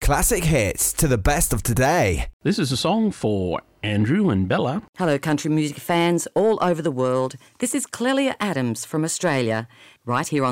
Classic hits to the best of today. This is a song for Andrew and Bella. Hello, country music fans all over the world. This is Clelia Adams from Australia, right here on